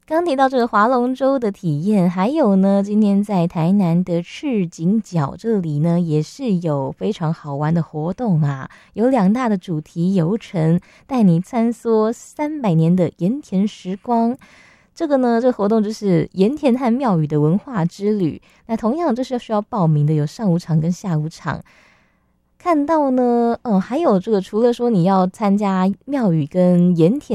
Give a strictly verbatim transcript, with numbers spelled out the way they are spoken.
刚提到这个划龙舟的体验，还有呢，今天在台南的赤井角这里呢，也是有非常好玩的活动啊，有两大的主题游程，带你参梭三百年的盐田时光。这个呢，这个活动就是盐田和庙宇的文化之旅。那同样这是需要报名的，有上午场跟下午场。看到呢，嗯，还有这个除了说你要参加庙宇跟盐田